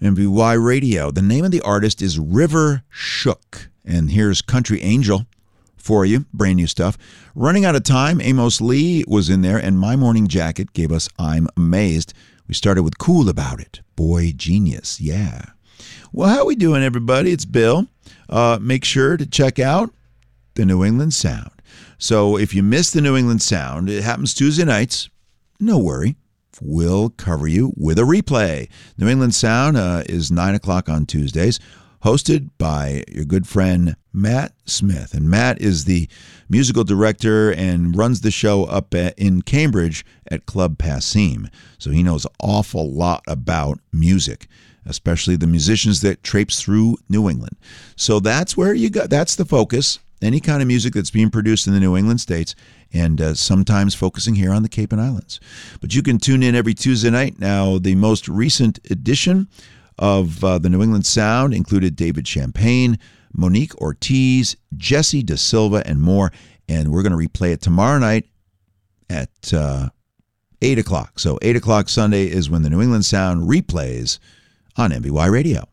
MVY Radio. The name of the artist is River Shook. And here's Country Angel for you. Brand new stuff. Running out of time, Amos Lee was in there, and My Morning Jacket gave us I'm Amazed. We started with Cool About It. Boy Genius. Yeah. Well, how we doing, everybody? It's Bill. Make sure to check out the New England Sound. So if you missed the New England Sound, it happens Tuesday nights. No worry. We'll cover you with a replay. New England Sound is 9 o'clock on Tuesdays, hosted by your good friend Matt Smith. And Matt is the musical director and runs the show up in Cambridge at Club Passim. So he knows an awful lot about music, especially the musicians that traipse through New England. So that's where you go. That's the focus. Any kind of music that's being produced in the New England states, and sometimes focusing here on the Cape and Islands. But you can tune in every Tuesday night. Now, the most recent edition of the New England Sound included David Champagne, Monique Ortiz, Jesse Da Silva, and more. And we're going to replay it tomorrow night at 8 o'clock. So 8 o'clock Sunday is when the New England Sound replays on MVY Radio.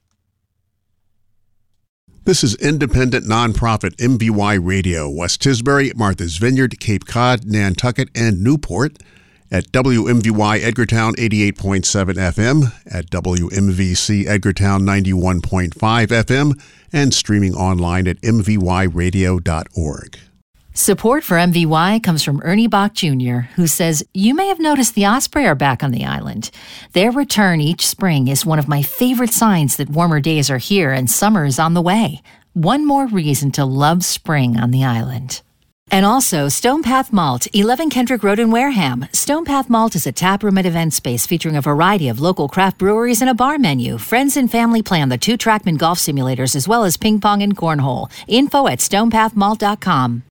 This is independent nonprofit MVY Radio, West Tisbury, Martha's Vineyard, Cape Cod, Nantucket, and Newport, at WMVY Edgartown 88.7 FM, at WMVC Edgartown 91.5 FM, and streaming online at mvyradio.org. Support for MVY comes from Ernie Bach Jr., who says, "You may have noticed the osprey are back on the island. Their return each spring is one of my favorite signs that warmer days are here and summer is on the way. One more reason to love spring on the island." And also, Stonepath Malt, 11 Kendrick Road in Wareham. Stonepath Malt is a taproom and event space featuring a variety of local craft breweries and a bar menu. Friends and family play on the 2 Trackman golf simulators as well as ping pong and cornhole. Info at stonepathmalt.com.